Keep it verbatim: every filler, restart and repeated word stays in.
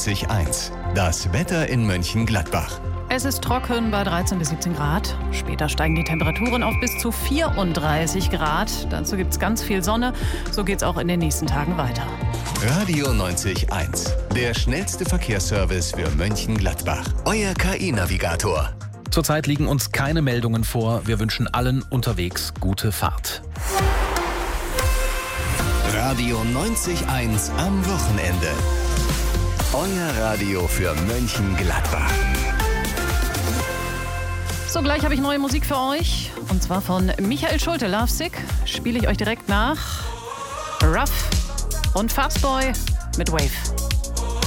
neunzig Komma eins. Das Wetter in Mönchengladbach. Es ist trocken bei dreizehn bis siebzehn Grad. Später steigen die Temperaturen auf bis zu vierunddreißig Grad. Dazu gibt es ganz viel Sonne. So geht es auch in den nächsten Tagen weiter. Radio neunzig Komma eins. Der schnellste Verkehrsservice für Mönchengladbach. Euer K I-Navigator. Zurzeit liegen uns keine Meldungen vor. Wir wünschen allen unterwegs gute Fahrt. Radio neunzig Komma eins am Wochenende. Euer Radio für Mönchengladbach. So, gleich habe ich neue Musik für euch. Und zwar von Michael Schulte, Lovesick. Spiele ich euch direkt nach. Ruff und Fastboy mit Wave.